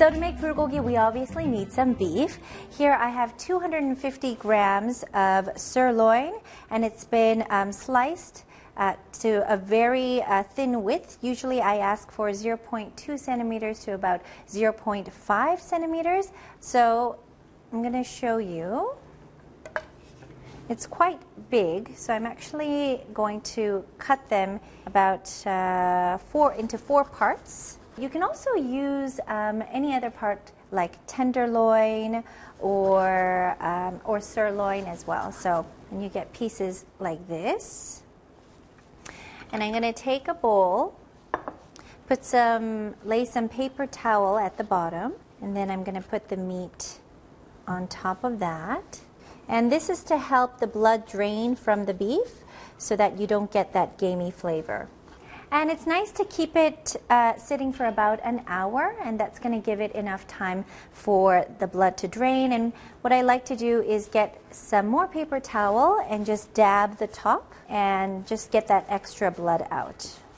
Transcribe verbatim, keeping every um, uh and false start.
So to make bulgogi, we obviously need some beef. Here I have two hundred fifty grams of sirloin, and it's been um, sliced uh, to a very uh, thin width. Usually I ask for zero point two centimeters to about zero point five centimeters. So I'm going to show you. It's quite big, so I'm actually going to cut them about uh, four into four parts. You can also use um, any other part like tenderloin or, um, or sirloin as well. So and you get pieces like this. And I'm going to take a bowl, put some, lay some paper towel at the bottom, and then I'm going to put the meat on top of that. And this is to help the blood drain from the beef so that you don't get that gamey flavor. And it's nice to keep it uh, sitting for about an hour, and that's going to give it enough time for the blood to drain. And what I like to do is get some more paper towel and just dab the top and just get that extra blood out.